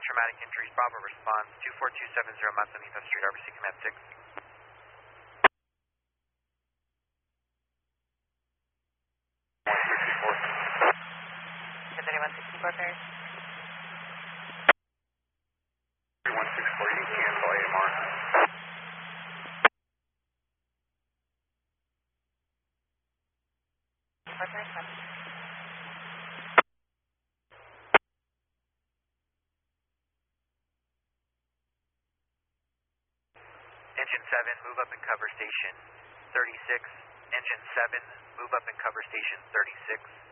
traumatic injuries. Bravo response 24270 Manzanita Street, RBC Command 6. Is anyone 64 Paris? 3164, you can cancel AMR. Engine 7, move up and cover station 36. Engine 7, move up and cover station 36.